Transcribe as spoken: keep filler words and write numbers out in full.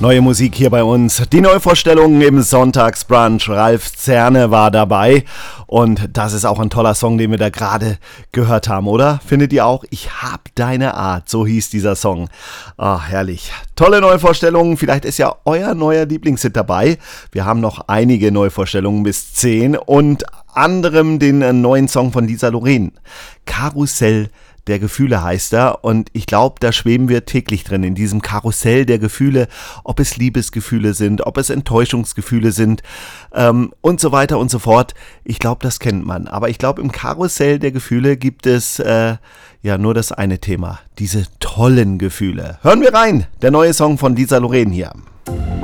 Neue Musik hier bei uns. Die Neuvorstellung im Sonntagsbrunch. Ralf Zerne war dabei. Und das ist auch ein toller Song, den wir da gerade gehört haben, oder? Findet ihr auch? Ich hab deine Art. So hieß dieser Song. Ah, herrlich. Tolle Neuvorstellungen. Vielleicht ist ja euer neuer Lieblingshit dabei. Wir haben noch einige Neuvorstellungen bis zehn. Und anderem den neuen Song von Lisa Loren. Karussell der Gefühle heißt er, und ich glaube, da schweben wir täglich drin, in diesem Karussell der Gefühle, ob es Liebesgefühle sind, ob es Enttäuschungsgefühle sind ähm, und so weiter und so fort. Ich glaube, das kennt man, aber ich glaube, im Karussell der Gefühle gibt es äh, ja nur das eine Thema, diese tollen Gefühle. Hören wir rein, der neue Song von Lisa Loren hier.